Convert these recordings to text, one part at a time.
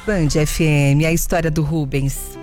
Band FM, a história do Rubens.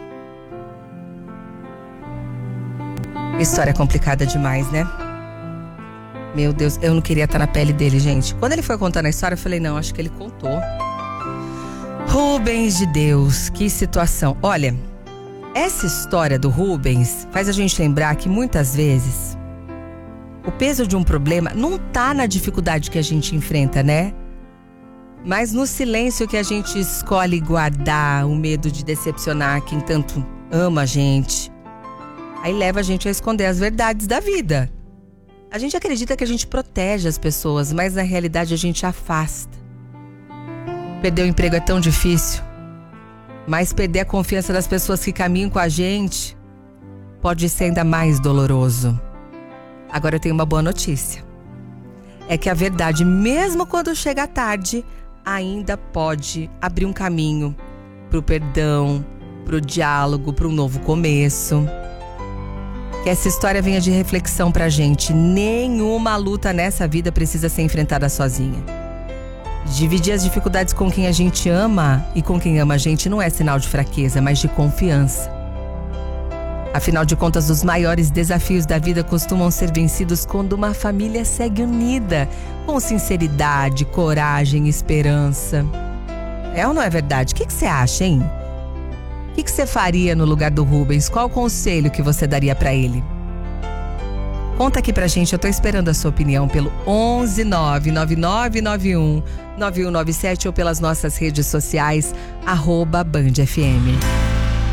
História complicada demais, né? Meu Deus, eu não queria estar na pele dele, gente. Quando ele foi contando a história, eu falei, não, acho que ele contou. Rubens de Deus, que situação. Olha, essa história do Rubens faz a gente lembrar que muitas vezes o peso de um problema não tá na dificuldade que a gente enfrenta, né? Mas no silêncio que a gente escolhe guardar, o medo de decepcionar quem tanto ama a gente. Aí leva a gente a esconder as verdades da vida. A gente acredita que a gente protege as pessoas, mas na realidade a gente afasta. Perder o emprego é tão difícil, mas perder a confiança das pessoas que caminham com a gente pode ser ainda mais doloroso. Agora eu tenho uma boa notícia. É que a verdade, mesmo quando chega tarde, ainda pode abrir um caminho para o perdão, para o diálogo, para um novo começo. Que essa história venha de reflexão pra gente. Nenhuma luta nessa vida precisa ser enfrentada sozinha. Dividir as dificuldades com quem a gente ama e com quem ama a gente não é sinal de fraqueza, mas de confiança. Afinal de contas, os maiores desafios da vida costumam ser vencidos quando uma família segue unida, com sinceridade, coragem, esperança. É ou não é verdade? O que você acha, hein? O que você faria no lugar do Rubens? Qual o conselho que você daria pra ele? Conta aqui pra gente, eu tô esperando a sua opinião pelo 11 99991 9197 ou pelas nossas redes sociais, @BandFM.